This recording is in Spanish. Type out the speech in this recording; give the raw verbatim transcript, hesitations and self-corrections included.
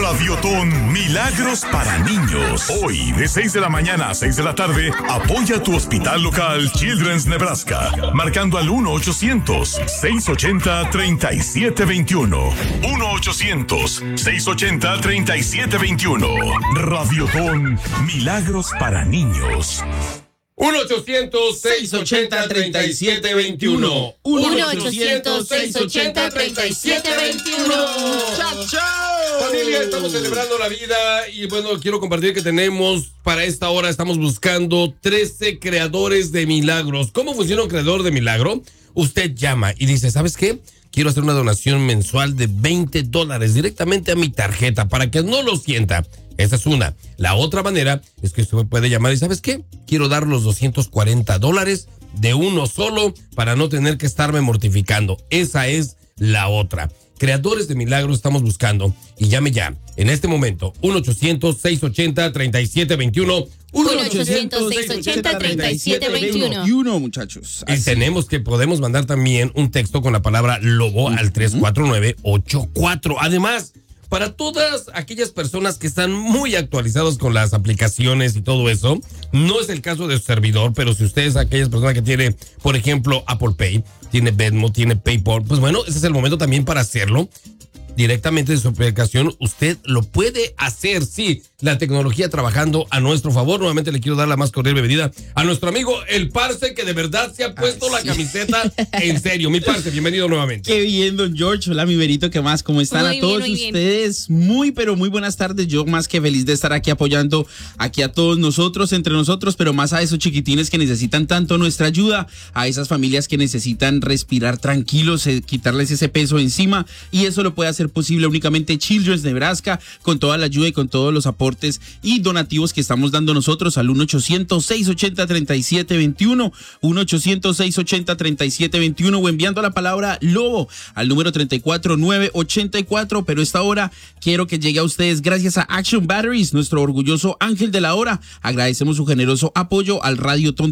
Radiotón Milagros para Niños. Hoy, de seis de la mañana a seis de la tarde, apoya tu hospital local Children's Nebraska, marcando al uno ochocientos, seiscientos ochenta, treinta y siete veintiuno. uno ochocientos, seiscientos ochenta, treinta y siete veintiuno. Radiotón Milagros para Niños. uno ochocientos, seiscientos ochenta, treinta y siete veintiuno. uno ochocientos, seiscientos ochenta, treinta y siete veintiuno. ¡Chao, chao! Familia, estamos celebrando la vida y bueno, quiero compartir que tenemos para esta hora, estamos buscando trece creadores de milagros. ¿Cómo funciona un creador de milagro? Usted llama y dice, ¿sabes qué? Quiero hacer una donación mensual de veinte dólares directamente a mi tarjeta para que no lo sienta. Esa es una. La otra manera es que usted puede llamar y ¿sabes qué? Quiero dar los doscientos cuarenta dólares de uno solo para no tener que estarme mortificando. Esa es la otra. Creadores de milagros estamos buscando y llame ya. En este momento, uno ochocientos, seiscientos ochenta, treinta y siete veintiuno. uno ochocientos, seiscientos ochenta, treinta y siete veintiuno. Y uno, muchachos. Y tenemos que, podemos mandar también un texto con la palabra lobo al tres cuatro nueve ocho cuatro. Además, para todas aquellas personas que están muy actualizados con las aplicaciones y todo eso, no es el caso de su servidor, pero si usted es aquellas personas que tiene, por ejemplo, Apple Pay, tiene Venmo, tiene PayPal, pues bueno, ese es el momento también para hacerlo. Directamente de su aplicación, usted lo puede hacer, sí, la tecnología trabajando a nuestro favor. Nuevamente le quiero dar la más cordial bienvenida a nuestro amigo El Parce, que de verdad se ha puesto Ay, la sí. camiseta en serio. Mi Parce, bienvenido nuevamente. Qué bien, don George. Hola, mi Berito, ¿qué más? ¿Cómo están? Muy a todos bien, ustedes? Bien. Muy, pero muy buenas tardes. Yo más que feliz de estar aquí apoyando aquí a todos nosotros, entre nosotros, pero más a esos chiquitines que necesitan tanto nuestra ayuda, a esas familias que necesitan respirar tranquilos, eh, quitarles ese peso encima, y eso lo puede hacer posible únicamente Children's Nebraska, con toda la ayuda y con todos los aportes y donativos que estamos dando nosotros al uno ochocientos, seiscientos ochenta, treinta y siete veintiuno, uno ochocientos, seiscientos ochenta, treinta y siete veintiuno, o enviando la palabra lobo al número treinta y cuatro nueve ochenta y cuatro. Pero esta hora quiero que llegue a ustedes gracias a Action Batteries, nuestro orgulloso ángel de la hora. Agradecemos su generoso apoyo al Radiotón